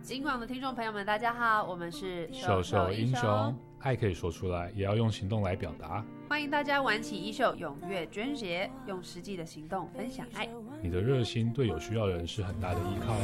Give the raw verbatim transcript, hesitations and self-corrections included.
金广的听众朋友们大家好，我们是手手英雄，爱可以说出来，也要用行动来表达。 欢迎大家玩起衣袖，踊跃捐血，用实际的行动分享爱。 你的热心对有需要的人是很大的依靠。